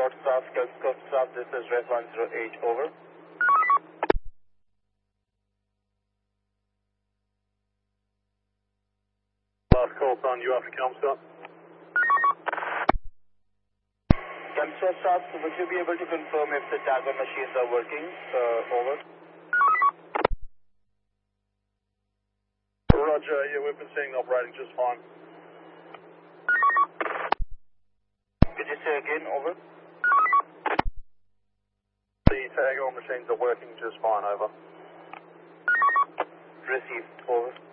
South, Coast South, this is Red 108, over. Last call on you after Kelmscott. South South, would you be able to confirm if the tag on machines are working? Over. Roger, yeah, we've been seeing operating just fine. Could you say again, over? The tag on machines are working just fine, over. Received, over.